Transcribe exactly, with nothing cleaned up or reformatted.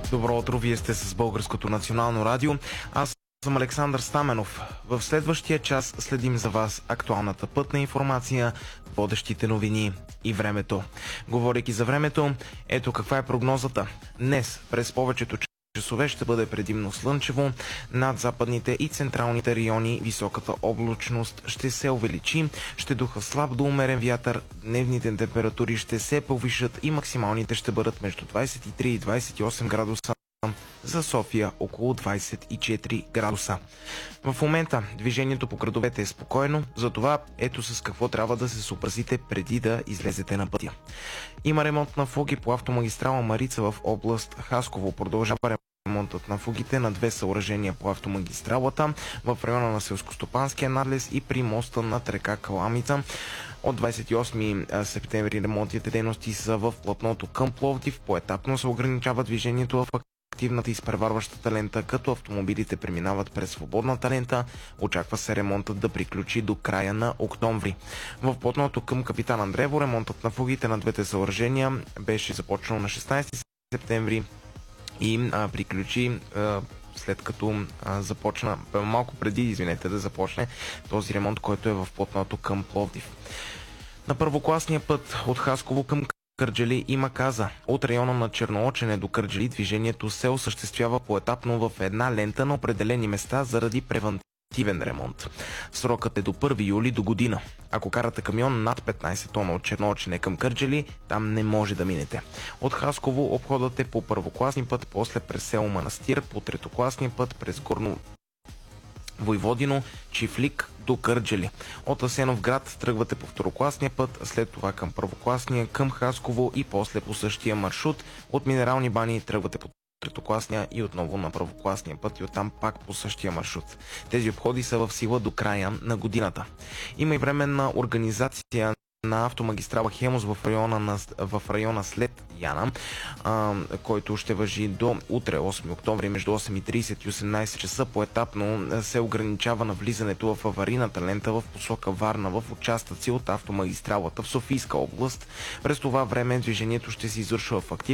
Добро утро, вие сте с Българското национално радио. Аз съм Александър Стаменов. В следващия час следим за вас актуалната пътна информация, водещите новини и времето. Говорейки за времето, ето каква е прогнозата. Днес през повечето часове ще бъде предимно слънчево. Над западните и централните райони високата облачност ще се увеличи. Ще духа слаб до умерен вятър. Дневните температури ще се повишат и максималните ще бъдат между двадесет и три и двадесет и осем градуса. За София около двадесет и четири градуса. В момента движението по градовете е спокойно, затова ето с какво трябва да се съобразите преди да излезете на пътя. Има ремонт на фуги по автомагистрала Марица в област Хасково. Продължава ремонтът на фугите на две съоръжения по автомагистралата в района на селскостопанския надлез и при моста над река Каламица. От двадесет и осми септември ремонтните дейности са в платното към Пловдив. Поетапно се ограничава движението в активната изпреварващата лента, като автомобилите преминават през свободната лента. Очаква се ремонтът да приключи до края на октомври. В платното към Капитан Андреево ремонтът на фугите на двете съоръжения беше започнал на шестнадесети септември и а, приключи а, след като а, започна, малко преди, извинете, да започне този ремонт, който е в платното към Пловдив. На първокласния път от Хасково към Кърджали и Маказа. От района на Черноочене до Кърджали движението се осъществява поетапно в една лента на определени места заради превантивен ремонт. Срокът е до първи юли до година. Ако карате камион над петнадесет тона от Черноочене към Кърджали, там не може да минете. От Хасково обходът е по първокласния път, после през село Манастир, по третокласния път през Горно Войводино, Чифлик до Кърджали. От Асеновград тръгвате по второкласния път, след това към първокласния, към Хасково и после по същия маршрут. От Минерални бани тръгвате по третокласния и отново на първокласния път и оттам пак по същия маршрут. Тези обходи са в сила до края на годината. Има и временна организация на автомагистрала Хемус в района, на, в района след Яна, а, който ще важи до утре, осми октомври, между осем и тридесет и осемнадесет часа. Поетапно се ограничава на влизането в аварийната лента в посока Варна в участъци от автомагистралата в Софийска област. През това време движението ще се извършва в активност